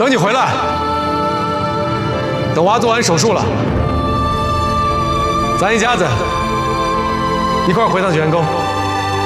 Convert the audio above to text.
等你回来，等娃做完手术了，咱一家子一块儿回趟卷沟。